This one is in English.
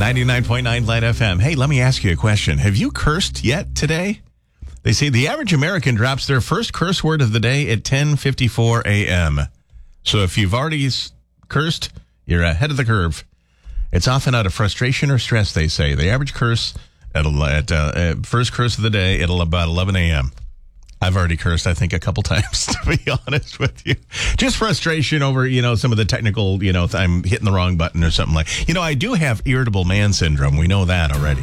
99.9 Light FM. Hey, let me ask you a question. Have you cursed yet today? They say the average American drops their first curse word of the day at 10:54 a.m. So if you've already cursed, you're ahead of the curve. It's often out of frustration or stress, they say. The average curse at first curse of the day at about 11 a.m. I've already cursed, I think, a couple times, to be honest with you. Just frustration over, some of the technical, I'm hitting the wrong button or something like. I do have irritable man syndrome. We know that already.